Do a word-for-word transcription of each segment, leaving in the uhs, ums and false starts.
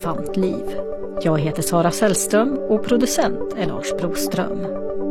elefantliv. Jag heter Sara Sällström och producent är Lars Broström.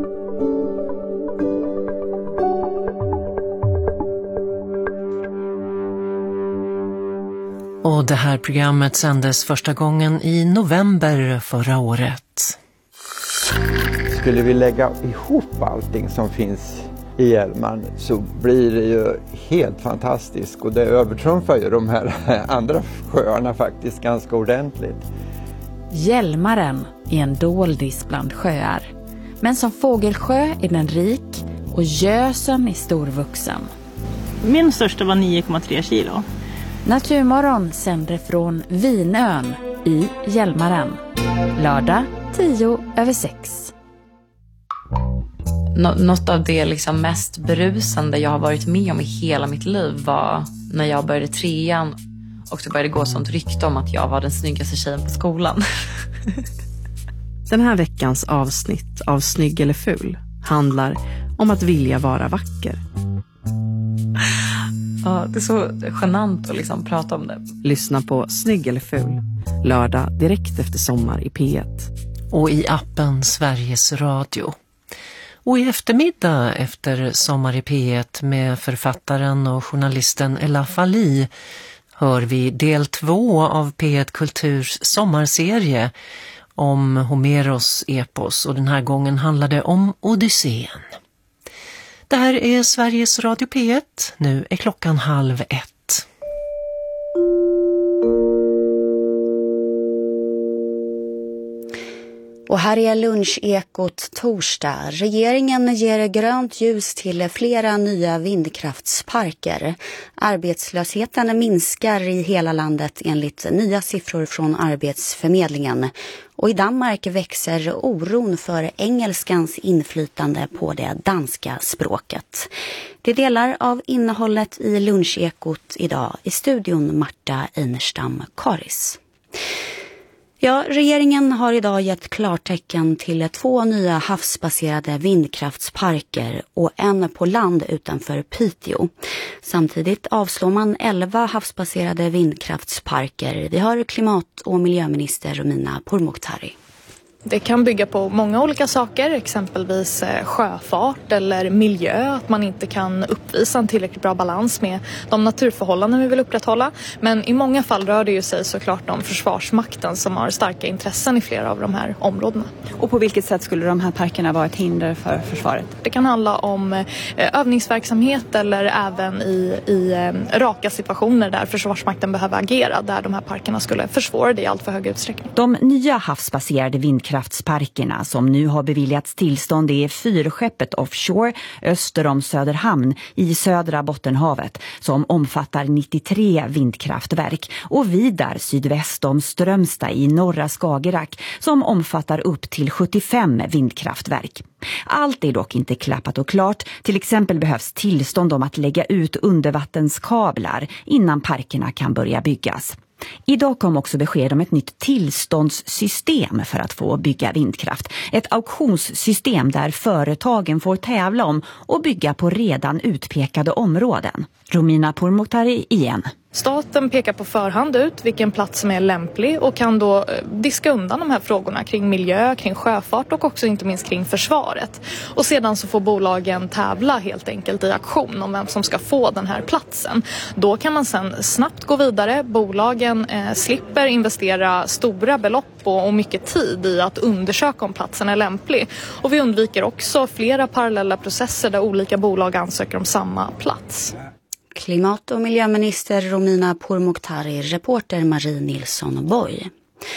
Och det här programmet sändes första gången i november förra året. Skulle vi lägga ihop allting som finns i Hjälmaren så blir det ju helt fantastiskt. Och det övertrumfar ju de här andra sjöarna faktiskt ganska ordentligt. Hjälmaren är en doldis bland sjöar. Men som fågelsjö är den rik och Gösen är storvuxen. Min största var nio komma tre kilo. Naturmorgon sänder från Vinön i Hjälmaren. Lördag tio över sex. Nå- något av det liksom mest berusande jag har varit med om i hela mitt liv var när jag började trean och det började gå sånt rykte om att jag var den snyggaste tjejen på skolan. Den här veckans avsnitt av Snygg eller ful handlar om att vilja vara vacker. Ja, det är så genant att liksom prata om det. Lyssna på Snygg eller ful lördag direkt efter sommar i P ett. Och i appen Sveriges Radio. Och i eftermiddag efter Sommar i P ett med författaren och journalisten Ella Fali hör vi del två av P ett Kulturs sommarserie om Homeros epos, och den här gången handlar det om Odysseen. Det här är Sveriges Radio P ett. Nu är klockan halv ett. Och här är lunchekot torsdag. Regeringen ger grönt ljus till flera nya vindkraftsparker. Arbetslösheten minskar i hela landet enligt nya siffror från Arbetsförmedlingen. Och i Danmark växer oron för engelskans inflytande på det danska språket. Det är delar av innehållet i lunchekot idag. I studion Marta Einerstam Karis. Ja, regeringen har idag gett klartecken till två nya havsbaserade vindkraftsparker och en på land utanför Piteå. Samtidigt avslår man elva havsbaserade vindkraftsparker. Vi har klimat- och miljöminister Romina Pourmokhtari. Det kan bygga på många olika saker, exempelvis sjöfart eller miljö, att man inte kan uppvisa en tillräckligt bra balans med de naturförhållanden vi vill upprätthålla. Men i många fall rör det ju sig såklart om Försvarsmakten som har starka intressen i flera av de här områdena. Och på vilket sätt skulle de här parkerna vara ett hinder för försvaret? Det kan handla om övningsverksamhet eller även i, i raka situationer där Försvarsmakten behöver agera, där de här parkerna skulle försvåra det i allt för hög utsträckning. De nya havsbaserade vindkraftsparkerna Kraftsparkerna som nu har beviljats tillstånd är fyrskeppet offshore öster om Söderhamn i södra Bottenhavet som omfattar nittiotre vindkraftverk och vidare sydväst om Strömstad i norra Skagerrak som omfattar upp till sjuttiofem vindkraftverk. Allt är dock inte klappat och klart. Till exempel behövs tillstånd om att lägga ut undervattenskablar innan parkerna kan börja byggas. Idag kom också besked om ett nytt tillståndssystem för att få bygga vindkraft. Ett auktionssystem där företagen får tävla om och bygga på redan utpekade områden. Romina Pourmokhtari igen. Staten pekar på förhand ut vilken plats som är lämplig och kan då diska undan de här frågorna kring miljö, kring sjöfart och också inte minst kring försvaret. Och sedan så får bolagen tävla helt enkelt i auktion om vem som ska få den här platsen. Då kan man sen snabbt gå vidare. Bolagen eh, slipper investera stora belopp och, och mycket tid i att undersöka om platsen är lämplig. Och vi undviker också flera parallella processer där olika bolag ansöker om samma plats. Klimat- och miljöminister Romina Pourmokhtari, reporter Marie Nilsson Boy.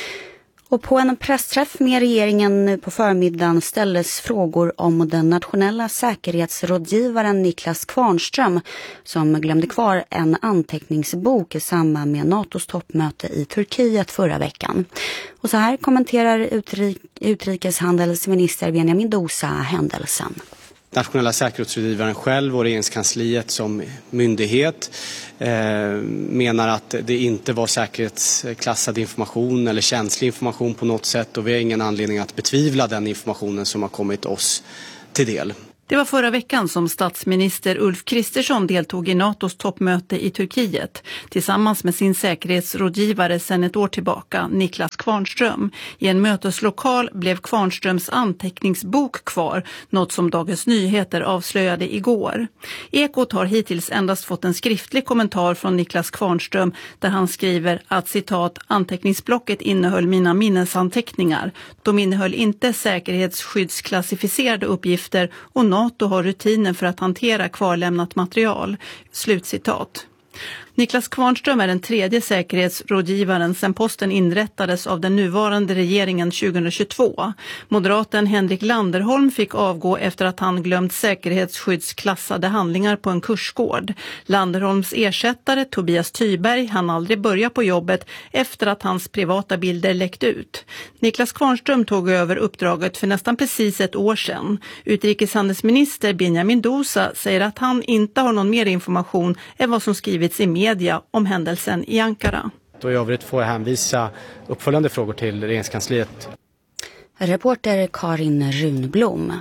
Och på en pressträff med regeringen nu på förmiddagen ställdes frågor om den nationella säkerhetsrådgivaren Niklas Kvarnström som glömde kvar en anteckningsbok i samband med NATOs toppmöte i Turkiet förra veckan. Och så här kommenterar utrik- utrikeshandelsminister Benjamin Dosa händelsen. Nationella säkerhetsrådgivaren själv och regeringskansliet som myndighet eh, menar att det inte var säkerhetsklassad information eller känslig information på något sätt, och vi har ingen anledning att betvivla den informationen som har kommit oss till del. Det var förra veckan som statsminister Ulf Kristersson deltog i NATOs toppmöte i Turkiet tillsammans med sin säkerhetsrådgivare sedan ett år tillbaka, Niklas Kvarnström. I en möteslokal blev Kvarnströms anteckningsbok kvar, något som Dagens Nyheter avslöjade igår. Ekot har hittills endast fått en skriftlig kommentar från Niklas Kvarnström där han skriver att citat anteckningsblocket innehöll mina minnesanteckningar. De innehöll inte säkerhetsskyddsklassificerade uppgifter och NATO har rutiner för att hantera kvarlämnat material. Slutcitat. Niklas Kvarnström är den tredje säkerhetsrådgivaren sedan posten inrättades av den nuvarande regeringen tjugohundratjugotvå. Moderaten Henrik Landerholm fick avgå efter att han glömt säkerhetsskyddsklassade handlingar på en kursgård. Landerholms ersättare Tobias Tyberg hann aldrig börja på jobbet efter att hans privata bilder läckt ut. Niklas Kvarnström tog över uppdraget för nästan precis ett år sedan. Utrikeshandelsminister Benjamin Dosa säger att han inte har någon mer information än vad som skrivits i media om händelsen i Ankara. Och i övrigt får jag hänvisa uppföljande frågor till regeringskansliet. Reporter Karin Runblom.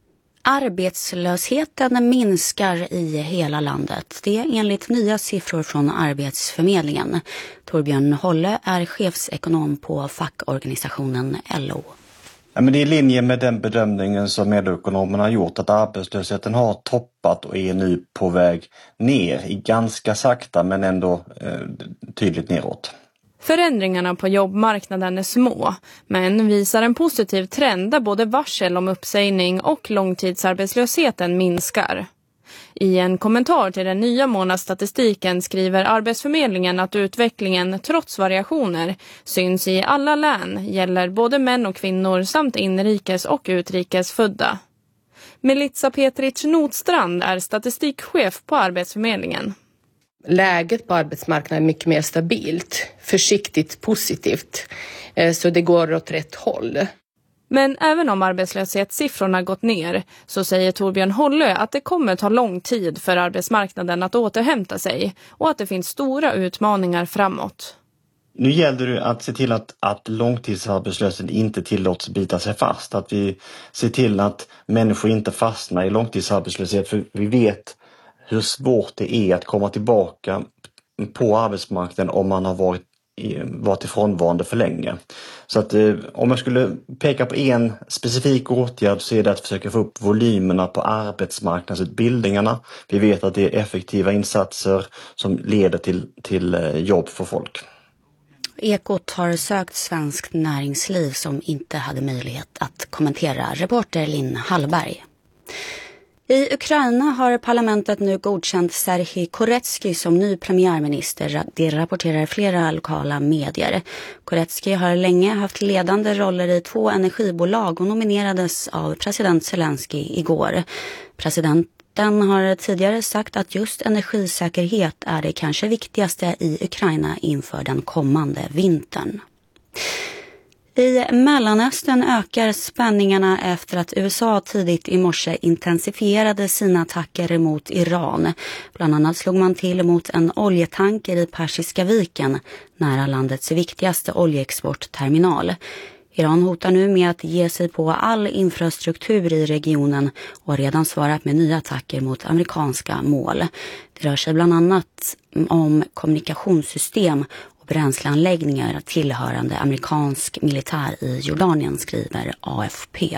Arbetslösheten minskar i hela landet. Det är enligt nya siffror från Arbetsförmedlingen. Torbjörn Holle är chefsekonom på fackorganisationen L O. Ja, men det är i linje med den bedömningen som LO-ekonomerna har gjort att arbetslösheten har toppat och är nu på väg ner i ganska sakta men ändå eh, tydligt neråt. Förändringarna på jobbmarknaden är små, men visar en positiv trend där både varsel om uppsägning och långtidsarbetslösheten minskar. I en kommentar till den nya månadsstatistiken skriver Arbetsförmedlingen att utvecklingen, trots variationer, syns i alla län, gäller både män och kvinnor samt inrikes och utrikes födda. Melissa Petric Notstrand är statistikchef på Arbetsförmedlingen. Läget på arbetsmarknaden är mycket mer stabilt, försiktigt positivt, så det går åt rätt håll. Men även om arbetslöshetssiffrorna gått ner så säger Torbjörn Holle att det kommer ta lång tid för arbetsmarknaden att återhämta sig och att det finns stora utmaningar framåt. Nu gäller det att se till att, att långtidsarbetslösheten inte tillåts bita sig fast. Att vi ser till att människor inte fastnar i långtidsarbetslöshet, för vi vet hur svårt det är att komma tillbaka på arbetsmarknaden om man har varit varit ifrånvarande för länge. Så att eh, om jag skulle peka på en specifik åtgärd så är det att försöka få upp volymerna på arbetsmarknadsutbildningarna. Vi vet att det är effektiva insatser som leder till, till eh, jobb för folk. Ekot har sökt svenskt näringsliv som inte hade möjlighet att kommentera. Reporter Linn Hallberg. I Ukraina har parlamentet nu godkänt Serhij Koretsky som ny premiärminister. Det rapporterar flera lokala medier. Koretsky har länge haft ledande roller i två energibolag och nominerades av president Zelensky igår. Presidenten har tidigare sagt att just energisäkerhet är det kanske viktigaste i Ukraina inför den kommande vintern. I Mellanöstern ökar spänningarna efter att U S A tidigt i morse intensifierade sina attacker mot Iran. Bland annat slog man till mot en oljetanker i Persiska viken, nära landets viktigaste oljeexportterminal. Iran hotar nu med att ge sig på all infrastruktur i regionen och har redan svarat med nya attacker mot amerikanska mål. Det rör sig bland annat om kommunikationssystem och bränsleanläggningar tillhörande amerikansk militär i Jordanien, skriver A F P.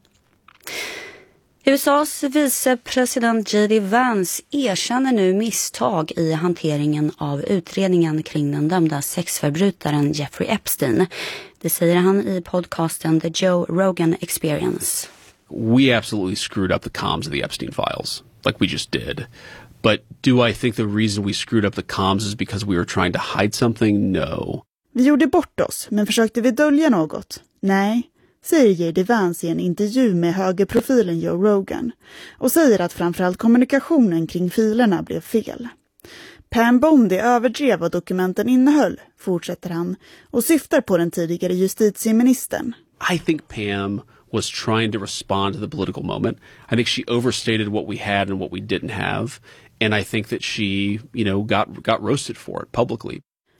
U S A:s vicepresident J D Vance erkänner nu misstag i hanteringen av utredningen kring den dömda sexförbrytaren Jeffrey Epstein. Det säger han i podcasten The Joe Rogan Experience. We absolutely screwed up the comms of the Epstein files, like we just did. But do I think the reason we screwed up the comms is because we were trying to hide something? No. Vi gjorde bort oss, men försökte vi dölja något? Nej, säger J D Vance i en intervju med högerprofilen Joe Rogan och säger att framförallt kommunikationen kring filerna blev fel. Pam Bondi överdrev vad dokumenten innehöll, fortsätter han, och syftar på den tidigare justitieministern. I think Pam was trying to respond to the political moment. I think she overstated what we had and what we didn't have, and I think that she, you know, got got roasted for it publicly.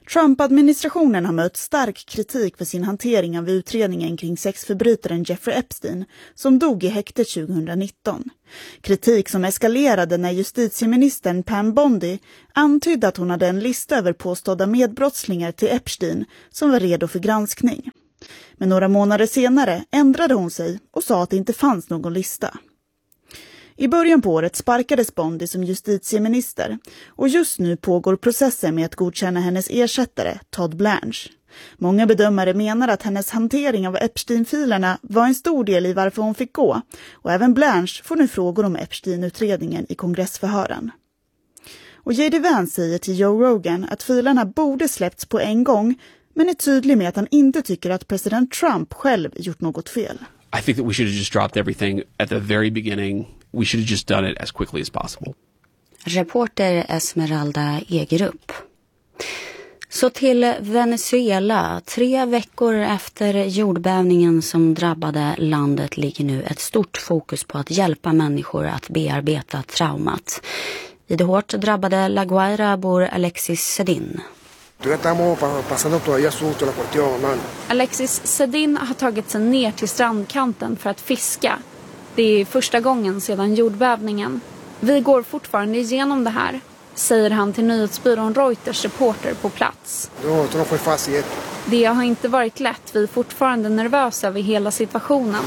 Trump-administrationen har mött stark kritik för sin hantering av utredningen kring sexförbrytaren Jeffrey Epstein som dog i häktet tjugonitton. Kritik som eskalerade när justitieministern Pam Bondi antydde att hon hade en lista över påstådda medbrottslingar till Epstein som var redo för granskning. Men några månader senare ändrade hon sig och sa att det inte fanns någon lista. I början på året sparkades Bondi som justitieminister och just nu pågår processen med att godkänna hennes ersättare, Todd Blanche. Många bedömare menar att hennes hantering av Epstein-filerna var en stor del i varför hon fick gå och även Blanche får nu frågor om Epstein-utredningen i kongressförhören. Och J D Vance säger till Joe Rogan att filerna borde släppts på en gång men är tydlig med att han inte tycker att president Trump själv gjort något fel. I think that we should have just dropped everything at the very beginning. We should have just done it as quickly as possible. Reporter Esmeralda Egerup. Så till Venezuela. Tre veckor efter jordbävningen som drabbade landet ligger nu ett stort fokus på att hjälpa människor att bearbeta traumat. I det hårt drabbade La Guaira bor Alexis Sedin. Alexis Sedin har tagit sig ner till strandkanten för att fiska. Det är första gången sedan jordbävningen. Vi går fortfarande igenom det här, säger han till nyhetsbyrån Reuters reporter på plats. Det har inte varit lätt, vi är fortfarande nervösa över hela situationen.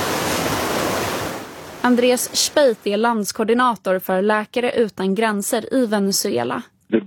Andreas Speit är landskoordinator för Läkare utan gränser i Venezuela.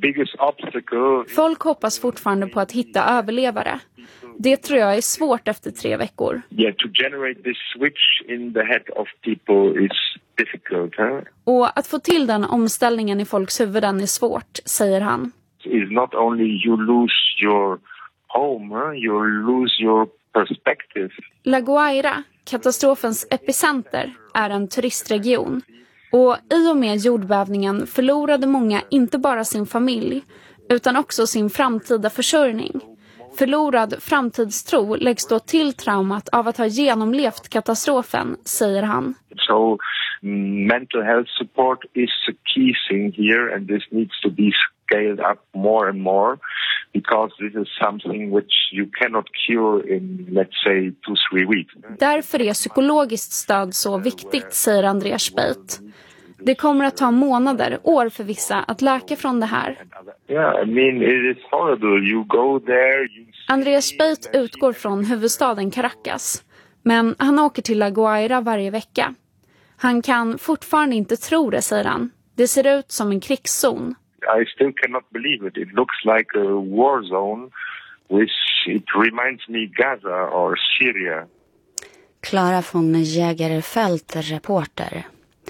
Folk hoppas fortfarande på att hitta överlevare. Det tror jag är svårt efter tre veckor. Yeah, to generate this switch in the head of people is difficult, huh? Och att få till den omställningen i folks huvuden är svårt, säger han. It's not only you lose your home, huh? You lose your perspective. La Guaira, katastrofens epicenter, är en turistregion. Och i och med jordbävningen förlorade många inte bara sin familj utan också sin framtida försörjning. Förlorad framtidstro läggs då till traumat av att ha genomlevt katastrofen, säger han. So mental health support is a key thing here and this needs to be scaled up more and more because this is something which you cannot cure in, let's say, two, three weeks. Därför är psykologiskt stöd så viktigt, säger Andreas Speit. Det kommer att ta månader, år för vissa att läka från det här. Yeah, I mean, it is horrible. You go there, you... Andreas Speit utgår från huvudstaden Caracas, men han åker till La Guaira varje vecka. Han kan fortfarande inte tro det, säger han. Det ser ut som en krigszon. I still cannot believe it. It looks like a war zone, which it reminds me Gaza or Syria. Clara von Jägerfelt, reporter.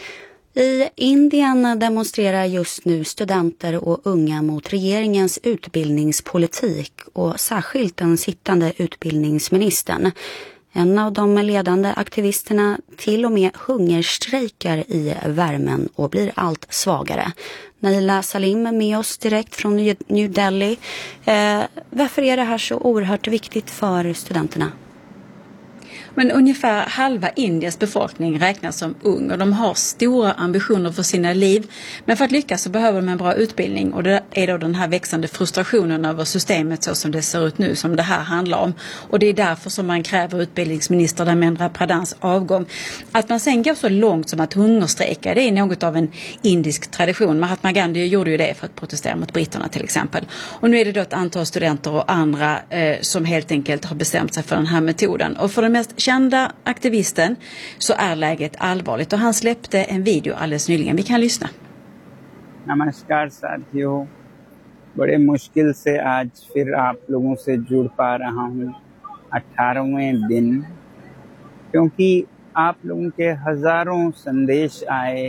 I Indien demonstrerar just nu studenter och unga mot regeringens utbildningspolitik och särskilt den sittande utbildningsministern. En av de ledande aktivisterna till och med hungerstrejkar i värmen och blir allt svagare. Naila Salim är med oss direkt från New Delhi. Eh, varför är det här så oerhört viktigt för studenterna? Men ungefär halva Indiens befolkning räknas som ung och de har stora ambitioner för sina liv. Men för att lyckas så behöver de en bra utbildning och det är då den här växande frustrationen över systemet så som det ser ut nu som det här handlar om. Och det är därför som man kräver utbildningsminister Dharmendra Pradhans avgång. Att man sen går så långt som att hungerstrejka, det är något av en indisk tradition. Mahatma Gandhi gjorde ju det för att protestera mot britterna till exempel. Och nu är det då ett antal studenter och andra eh, som helt enkelt har bestämt sig för den här metoden. Och för den mest kända aktivisten så är läget allvarligt och han släppte en video alldeles nyligen. Vi kan lyssna. नमस्कार साथियों बड़े मुश्किल से आज फिर आप लोगों से जुड़ पा रहा हूं अठारहवें दिन क्योंकि आप लोगों के हजारों संदेश आए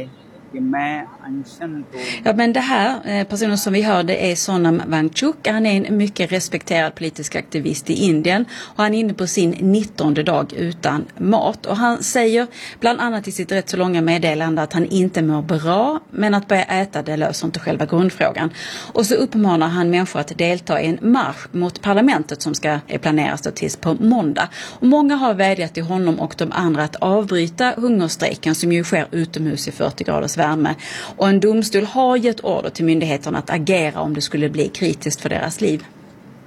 Ja, men det här, personen som vi hörde är Sonam Wangchuk. Han är en mycket respekterad politisk aktivist i Indien och han är inne på sin nittonde dag utan mat. Och han säger bland annat i sitt rätt så långa meddelande att han inte mår bra, men att börja äta det löser inte själva grundfrågan. Och så uppmanar han människor att delta i en marsch mot parlamentet som ska planeras då tills på måndag. Och många har vädjat till honom och de andra att avbryta hungerstrejken som ju sker utomhus i fyrtio graders värme. Och en domstol har gett order till myndigheterna att agera om det skulle bli kritiskt för deras liv.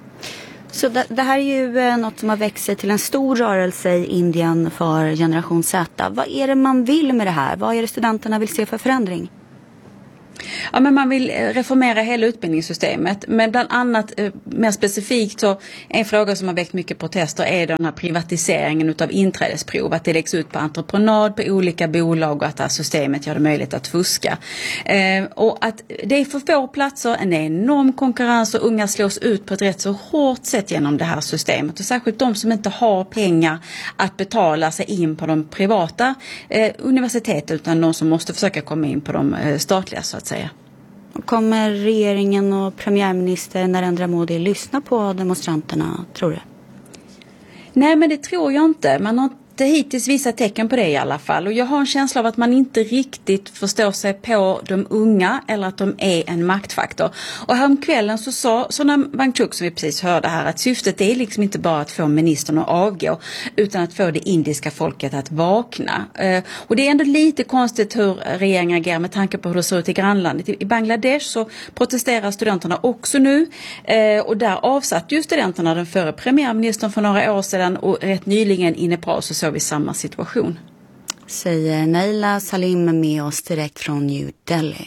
Så det, det här är ju något som har växt sig till en stor rörelse i Indien för generation Z. Vad är det man vill med det här? Vad är det studenterna vill se för förändring? Ja, men man vill reformera hela utbildningssystemet, men bland annat eh, mer specifikt så en fråga som har väckt mycket protester är den här privatiseringen utav inträdesprov, att det läggs ut på entreprenad på olika bolag och att det här systemet gör det möjligt att fuska. Eh, och att det är för få platser, en enorm konkurrens och unga slås ut på ett rätt så hårt sätt genom det här systemet, och särskilt de som inte har pengar att betala sig in på de privata eh, universiteten, utan de som måste försöka komma in på de eh, statliga så att säga. Kommer regeringen och premiärminister Narendra Modi lyssna på demonstranterna, tror du? Nej, men det tror jag inte. Man har inte hittills visat tecken på det i alla fall. Och jag har en känsla av att man inte riktigt förstår sig på de unga eller att de är en maktfaktor. Och häromkvällen så sa Sonam Wangchuk, som vi precis hörde här, att syftet är liksom inte bara att få ministern att avgå utan att få det indiska folket att vakna. Och det är ändå lite konstigt hur regeringen agerar med tanke på hur det ser ut i grannlandet. I Bangladesh så protesterar studenterna också nu, och där avsatte ju studenterna den förre premiärministern för några år sedan, och rätt nyligen i Nepal så såg vi samma situation. Säger Naila Salim med oss direkt från New Delhi.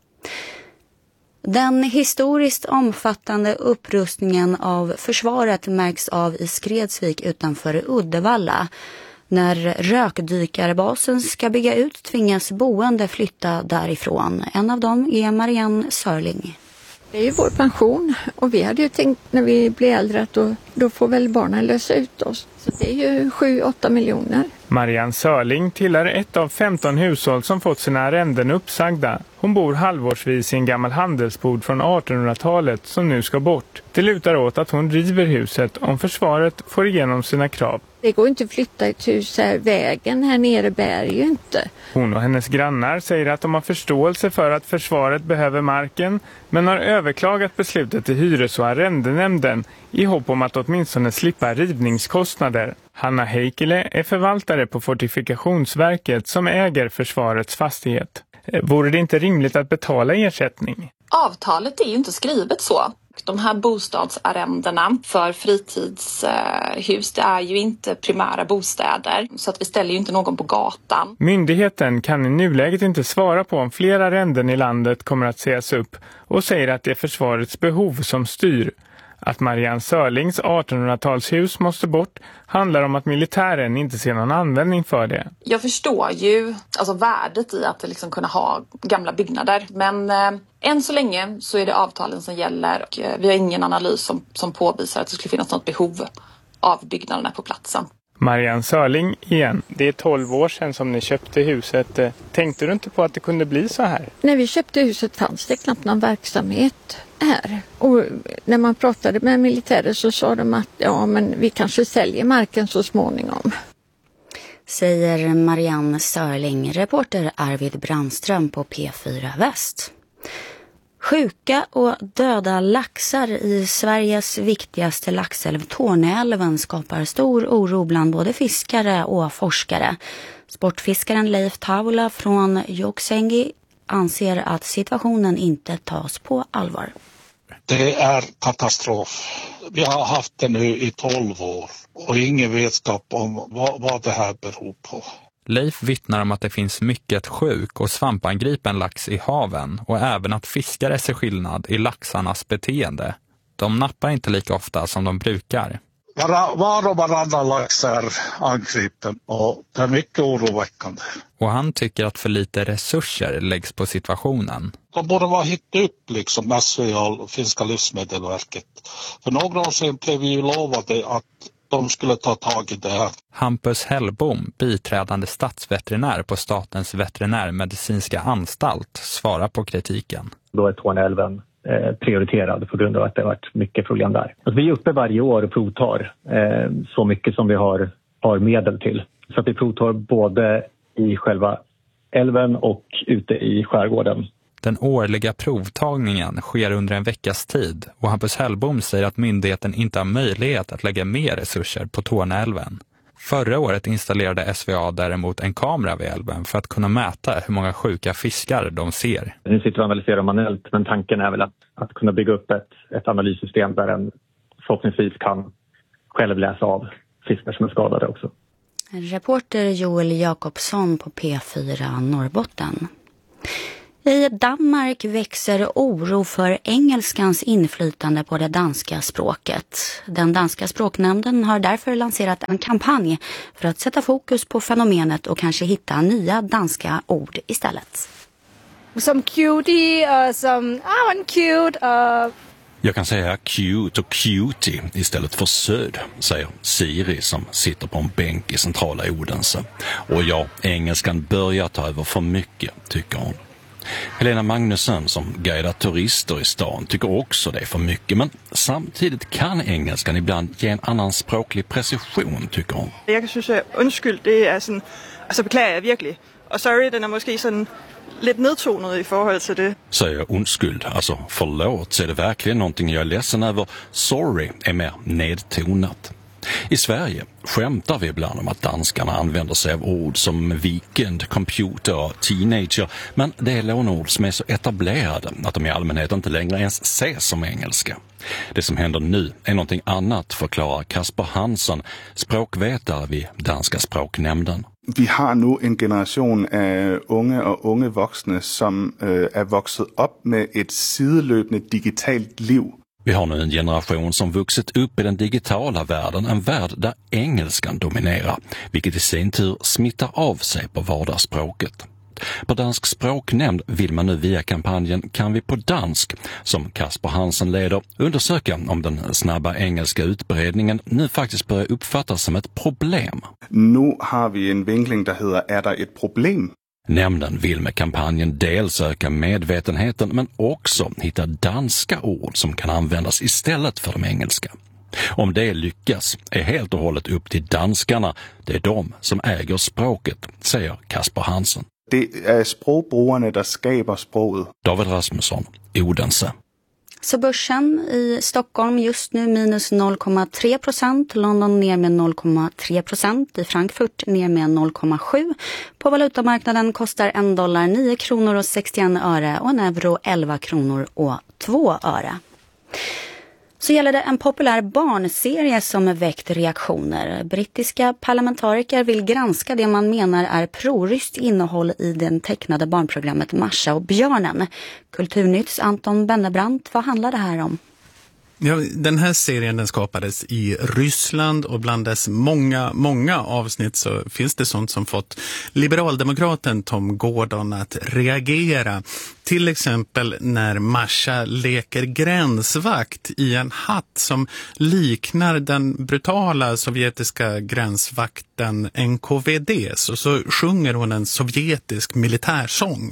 Den historiskt omfattande upprustningen av försvaret märks av i Skredsvik utanför Uddevalla. När rökdykarbasen ska bygga ut tvingas boende flytta därifrån. En av dem är Marianne Sörling. Det är ju vår pension, och vi hade ju tänkt när vi blir äldre att då, då får väl barnen lösa ut oss. Så det är ju sju åtta miljoner. Marianne Sörling tillhör ett av femton hushåll som fått sina arrenden uppsagda. Hon bor halvårsvis i en gammal handelsbod från artonhundratalet som nu ska bort. Det lutar åt att hon river huset om försvaret får igenom sina krav. Det går inte att flytta ett hus här, vägen här nere bär ju inte. Hon och hennes grannar säger att de har förståelse för att försvaret behöver marken, men har överklagat beslutet till hyres- och arrendenämnden i hopp om att åtminstone slippa rivningskostnader. Hanna Heikkilä är förvaltare på Fortifikationsverket som äger försvarets fastighet. Vore det inte rimligt att betala ersättning? Avtalet är ju inte skrivet så. De här bostadsarrendena för fritidshus, det är ju inte primära bostäder, så att vi ställer ju inte någon på gatan. Myndigheten kan i nuläget inte svara på om fler arrenden i landet kommer att sägas upp och säger att det är försvarets behov som styr. Att Marianne Sörlings artonhundratalshus måste bort handlar om att militären inte ser någon användning för det. Jag förstår ju alltså värdet i att liksom kunna ha gamla byggnader, men eh, än så länge så är det avtalen som gäller, och eh, vi har ingen analys som, som påvisar att det skulle finnas något behov av byggnaderna på platsen. Marianne Sörling igen. Det är tolv år sedan som ni köpte huset. Tänkte du inte på att det kunde bli så här? När vi köpte huset fanns det knappt någon verksamhet här. Och när man pratade med militärer så sa de att ja, men vi kanske säljer marken så småningom. Säger Marianne Sörling, reporter Arvid Brandström på P fyra Väst. Sjuka och döda laxar i Sveriges viktigaste laxälv, Torneälven, skapar stor oro bland både fiskare och forskare. Sportfiskaren Leif Tavola från Joksengi anser att situationen inte tas på allvar. Det är katastrof. Vi har haft det nu i tolv år och ingen vetskap om vad, vad det här beror på. Leif vittnar om att det finns mycket sjuk och svampangripen lax i haven och även att fiskare ser skillnad i laxarnas beteende. De nappar inte lika ofta som de brukar. Var och varannan lax är angripen och det är mycket oroväckande. Och han tycker att för lite resurser läggs på situationen. De borde vara hittat upp liksom S V A, Finska livsmedelsverket. För några år sedan blev vi ju lovade att de skulle ta tag i det här. Hampus Hellbom, biträdande statsveterinär på Statens veterinärmedicinska anstalt, svarar på kritiken. Då är Torneälven eh, prioriterad på grund av att det har varit mycket problem där. Alltså, vi är uppe varje år och provtar eh, så mycket som vi har, har medel till. Så att vi provtar både i själva älven och ute i skärgården. Den årliga provtagningen sker under en veckas tid och Hampus Hellbom säger att myndigheten inte har möjlighet att lägga mer resurser på Torneälven. Förra året installerade S V A däremot en kamera vid älven för att kunna mäta hur många sjuka fiskar de ser. Nu sitter vi och analyserar manuellt, men tanken är väl att, att kunna bygga upp ett, ett analyssystem där en förhoppningsvis kan själv läsa av fiskar som är skadade också. Reporter Joel Jakobsson på P fyra Norrbotten. I Danmark växer oro för engelskans inflytande på det danska språket. Den danska språknämnden har därför lanserat en kampanj för att sätta fokus på fenomenet och kanske hitta nya danska ord istället. Som cutie och som ah, en cute. Uh... Jag kan säga cute och cutie istället för söd, säger Siri som sitter på en bänk i centrala Odense. Och ja, engelskan börjar ta över för mycket, tycker hon. Helena Magnusson som guidar turister i stan tycker också det är för mycket, men samtidigt kan engelskan ibland ge en annan språklig precision, tycker hon. Jag synes att undskyld, det är sådan, alltså beklagar jag verkligen. Och sorry, den är måske sådan lite nedtonad i förhållande till det. Säger undskyld, alltså förlåt, så är det verkligen någonting jag är ledsen över. Sorry är mer nedtonat. I Sverige skämtar vi ibland om att danskarna använder sig av ord som weekend, computer och teenager, men det är lånord som är så etablerade att de i allmänhet inte längre ens ses som engelska. Det som händer nu är någonting annat, förklarar Kasper Hansson, språkvetare vid Danska språknämnden. Vi har nu en generation av unga och unga vuxna som är vuxit upp med ett sidelöpande digitalt liv. Vi har nu en generation som vuxit upp i den digitala världen, en värld där engelskan dominerar, vilket i sin tur smittar av sig på vardagsspråket. På Dansk språknämnd vill man nu via kampanjen Kan vi på dansk, som Kasper Hansen leder, undersöka om den snabba engelska utbredningen nu faktiskt börjar uppfattas som ett problem. Nu har vi en vinkling där heter Är det ett problem? Nämnden vill med kampanjen dels öka medvetenheten men också hitta danska ord som kan användas istället för de engelska. Om det lyckas är helt och hållet upp till danskarna. Det är de som äger språket, säger Kasper Hansen. Det är språkbrugarna där skapar språket. David Rasmusson, Odense. Så börsen i Stockholm just nu minus noll komma tre procent, London ner med noll komma tre procent, i Frankfurt ner med noll komma sju. På valutamarknaden kostar en dollar nio kronor och sextioen öre och en euro elva kronor och två öre. Så gäller det en populär barnserie som väckt reaktioner. Brittiska parlamentariker vill granska det man menar är proryskt innehåll i den tecknade barnprogrammet Masha och björnen. Kulturnytts Anton Bennebrant, vad handlar det här om? Ja, den här serien den skapades i Ryssland och bland dess många, många avsnitt så finns det sånt som fått liberaldemokraten Tom Gordon att reagera. Till exempel när Masha leker gränsvakt i en hatt som liknar den brutala sovjetiska gränsvakten N K V D. Och så sjunger hon en sovjetisk militärsång.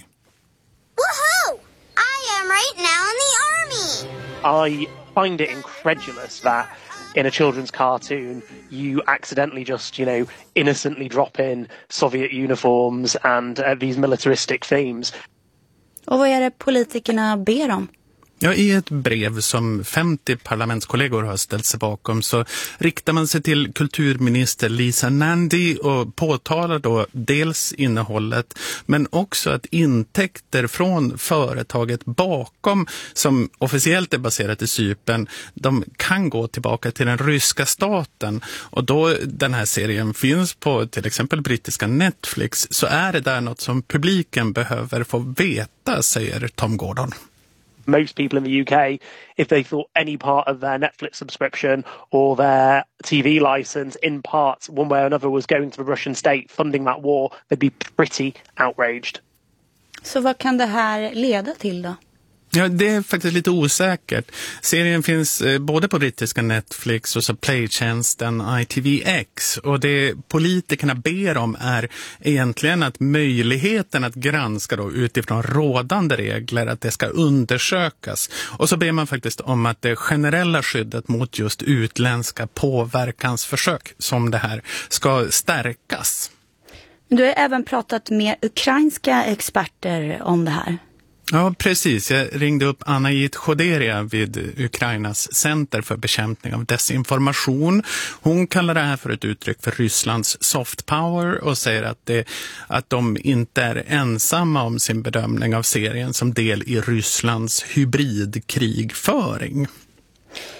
Woohoo! I am right now in the army! I find it incredulous that in a children's cartoon you accidentally just, you know, innocently drop in Soviet uniforms and uh, these militaristic themes. Och vad är det politikerna ber om? Ja, i ett brev som femtio parlamentskollegor har ställt sig bakom så riktar man sig till kulturminister Lisa Nandy och påtalar då dels innehållet men också att intäkter från företaget bakom som officiellt är baserat i Cypern, de kan gå tillbaka till den ryska staten. Och då den här serien finns på till exempel brittiska Netflix så är det där något som publiken behöver få veta, säger Tom Gordon. Most people in the U K, if they thought any part of their Netflix subscription or their T V license in parts, one way or another, was going to the Russian state funding that war, they'd be pretty outraged. Så vad kan det här leda till då? Ja, det är faktiskt lite osäkert. Serien finns eh, både på brittiska Netflix och så Playtjänsten I T V X. Och det politikerna ber om är egentligen att möjligheten att granska då utifrån rådande regler, att det ska undersökas. Och så ber man faktiskt om att det generella skyddet mot just utländska påverkansförsök som det här ska stärkas. Du har även pratat med ukrainska experter om det här. Ja, precis. Jag ringde upp Anna-Jit Khoderia vid Ukrainas center för bekämpning av desinformation. Hon kallar det här för ett uttryck för Rysslands soft power och säger att, det, att de inte är ensamma om sin bedömning av serien som del i Rysslands hybridkrigföring.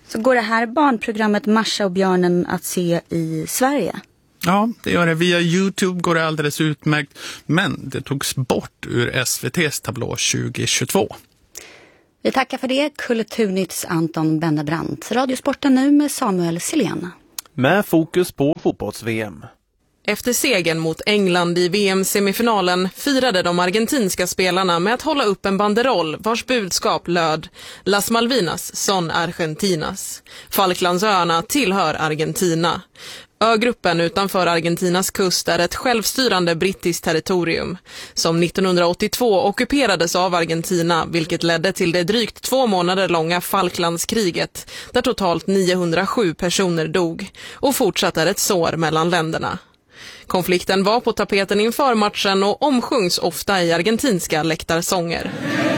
Så går det här barnprogrammet Marsha och björnen att se i Sverige? Ja, det gör det. Via YouTube går det alldeles utmärkt. Men det togs bort ur S V T:s tablå tjugohundratjugotvå. Vi tackar för det. Kulturnytts Anton Bennebrant. Radiosporten nu med Samuel Silén. Med fokus på fotbolls-V M. Efter segern mot England i V M-semifinalen firade de argentinska spelarna med att hålla upp en banderoll vars budskap löd Las Malvinas son Argentinas. Falklandsöarna tillhör Argentina. Ögruppen utanför Argentinas kust är ett självstyrande brittiskt territorium som nittonhundraåttiotvå ockuperades av Argentina, vilket ledde till det drygt två månader långa Falklandskriget där totalt niohundrasju personer dog och fortsatt är ett sår mellan länderna. Konflikten var på tapeten inför matchen och omsjungs ofta i argentinska läktarsånger.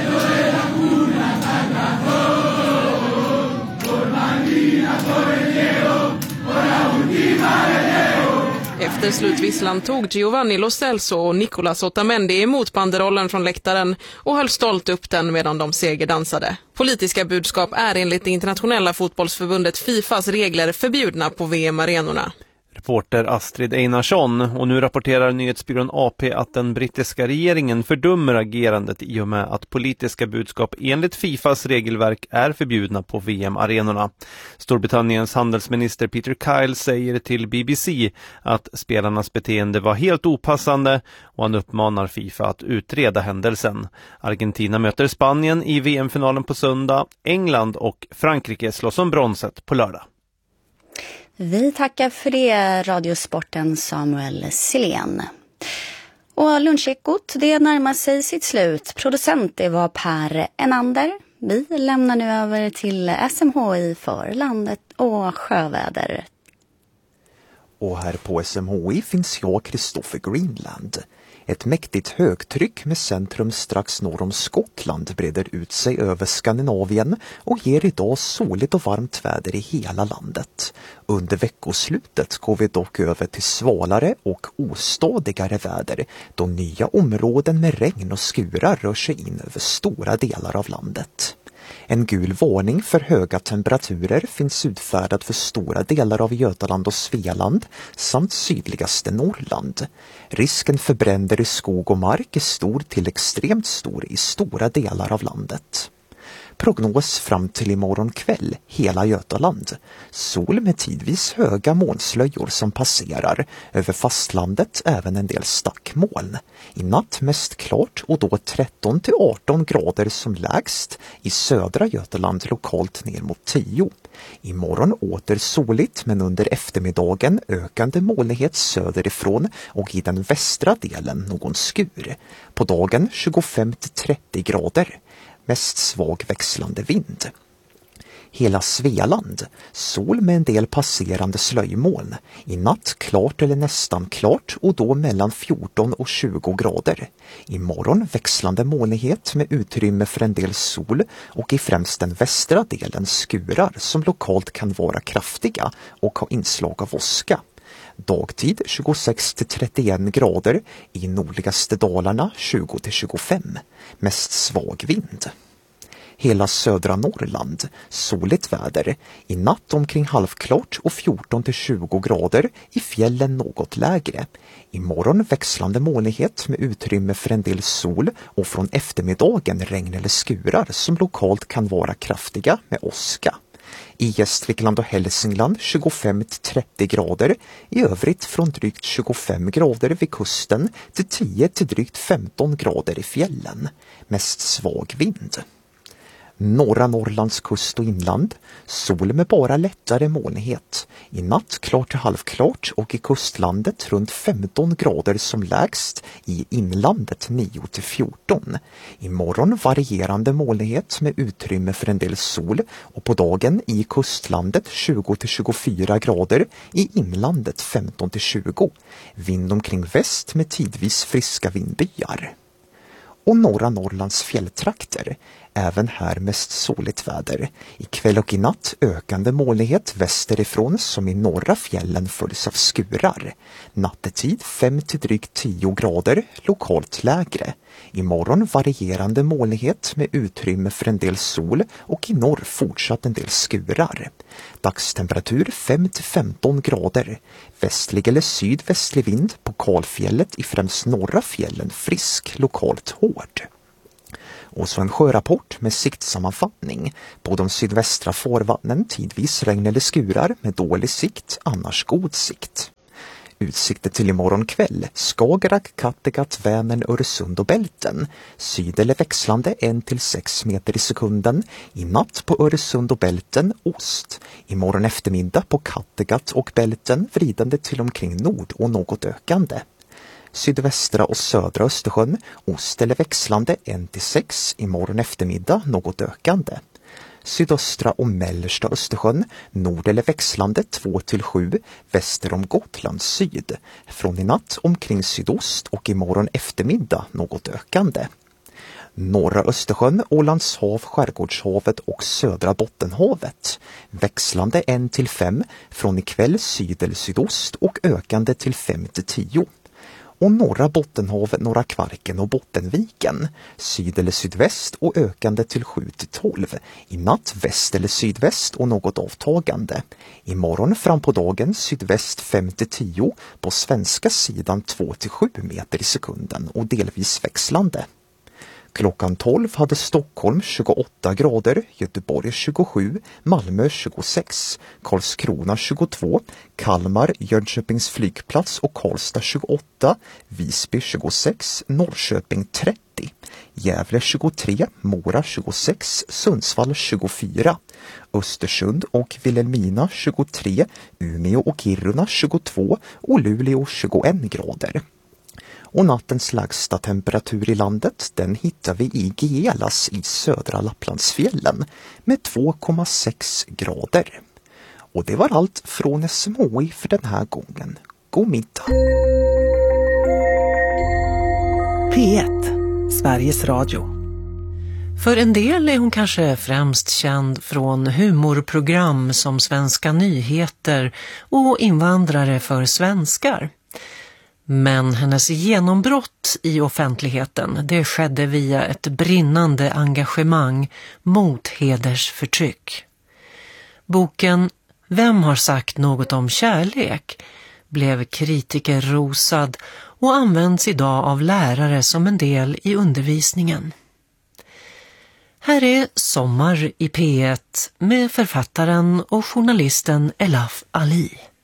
Efter slutvisslan tog Giovanni Lo Celso och Nicolas Otamendi emot banderollen från läktaren och höll stolt upp den medan de segerdansade. Politiska budskap är enligt det internationella fotbollsförbundet Fifas regler förbjudna på V M-arenorna. Reporter Astrid Einarsson, och nu rapporterar nyhetsbyrån A P att den brittiska regeringen fördömer agerandet i och med att politiska budskap enligt Fifas regelverk är förbjudna på V M-arenorna. Storbritanniens handelsminister Peter Kyle säger till B B C att spelarnas beteende var helt opassande och han uppmanar Fifa att utreda händelsen. Argentina möter Spanien i V M-finalen på söndag. England och Frankrike slåss om bronset på lördag. Vi tackar för det, Radiosporten Samuel Silén. Och lunchekot, det närmar sig sitt slut. Producent det var Per Enander. Vi lämnar nu över till S M H I för landet och sjöväder. Och här på S M H I finns jag, Kristoffer Greenland. Ett mäktigt högtryck med centrum strax norr om Skottland breder ut sig över Skandinavien och ger idag soligt och varmt väder i hela landet. Under veckoslutet går vi dock över till svalare och ostadigare väder då nya områden med regn och skurar rör sig in över stora delar av landet. En gul varning för höga temperaturer finns utfärdad för stora delar av Götaland och Svealand samt sydligaste Norrland. Risken för bränder i skog och mark är stor till extremt stor i stora delar av landet. Prognos fram till imorgon kväll, hela Götaland. Sol med tidvis höga molnslöjor som passerar. Över fastlandet även en del stackmoln. I natt mest klart och då tretton till arton grader som lägst. I södra Götaland lokalt ner mot tio. Imorgon åter soligt men under eftermiddagen ökande molnighet söderifrån och i den västra delen någon skur. På dagen tjugofem till trettio grader. Mest svag växlande vind. Hela Svealand, sol med en del passerande slöjmoln. I natt klart eller nästan klart och då mellan fjorton och tjugo grader. Imorgon växlande molnighet med utrymme för en del sol och i främst den västra delen skurar som lokalt kan vara kraftiga och ha inslag av åska. Dagtid tjugosex till trettioen grader, i nordligaste Dalarna tjugo till tjugofem, mest svag vind. Hela södra Norrland, soligt väder, i natt omkring halvklart och fjorton till tjugo grader, i fjällen något lägre. Imorgon växlande molnighet med utrymme för en del sol och från eftermiddagen regn eller skurar som lokalt kan vara kraftiga med åska. I Gästrikland och Hälsingland tjugofem till trettio grader, i övrigt från drygt tjugofem grader vid kusten till tio till drygt femton grader i fjällen, mest svag vind. Norra Norrlands kust och inland, sol med bara lättare molnighet. I natt klart till halvklart och i kustlandet runt femton grader som lägst, i inlandet nio till fjorton. Imorgon varierande molnighet med utrymme för en del sol och på dagen i kustlandet tjugo till tjugofyra grader, i inlandet femton till tjugo. Vind omkring väst med tidvis friska vindbyar. Och norra Norrlands fjälltrakter, även här mest soligt väder. I kväll och i natt ökande molnighet västerifrån som i norra fjällen följs av skurar. Nattetid fem till drygt tio grader, lokalt lägre. Imorgon varierande molnighet med utrymme för en del sol och i norr fortsatt en del skurar. Dagstemperatur fem till femton grader. Västlig eller sydvästlig vind på kalfjället, i främst norra fjällen frisk, lokalt hård. Och så en sjörapport med siktsammanfattning. På de sydvästra farvattnen tidvis regn eller skurar med dålig sikt, annars god sikt. Utsikter till imorgon kväll: Skagerrak, Kattegatt, Vänern, Öresund och Bälten. Syd eller växlande en till sex meter i sekunden. I natt på Öresund och Bälten ost. Imorgon eftermiddag på Kattegatt och Bälten vridande till omkring nord och något ökande. Sydvästra och södra Östersjön ost eller växlande en till sex. Imorgon eftermiddag något ökande. Sydöstra och mellersta Östersjön nord eller växlande två till sju, väster om Gotland syd. Från i natt omkring sydost och imorgon eftermiddag något ökande. Norra Östersjön, Ålands hav, Skärgårdshavet och södra Bottenhavet. Växlande en till fem, från ikväll syd eller sydost och ökande till fem till tio. Och norra Bottenhavet, norra Kvarken och Bottenviken. Syd eller sydväst och ökande till sju till tolv. I natt väst eller sydväst och något avtagande. Imorgon fram på dagen sydväst fem till tio, på svenska sidan två till sju meter i sekunden och delvis växlande. Klockan tolv hade Stockholm tjugoåtta grader, Göteborg tjugosju, Malmö tjugosex, Karlskrona tjugotvå, Kalmar, Jönköpings flygplats och Karlstad tjugoåtta, Visby tjugosex, Norrköping trettio, Gävle tjugotre, Mora tjugosex, Sundsvall tjugofyra, Östersund och Vilhelmina tjugotre, Umeå och Kiruna tjugotvå och Luleå tjugoett grader. Och nattens lägsta temperatur i landet, den hittar vi i Gelas i södra Lapplandsfjällen med två komma sex grader. Och det var allt från S M H I för den här gången. God middag! P ett, Sveriges Radio. För en del är hon kanske främst känd från humorprogram som Svenska nyheter och Invandrare för svenskar. Men hennes genombrott i offentligheten, det skedde via ett brinnande engagemang mot hedersförtryck. Boken Vem har sagt något om kärlek blev kritikerrosad och används idag av lärare som en del i undervisningen. Här är Sommar i P ett med författaren och journalisten Elaf Ali.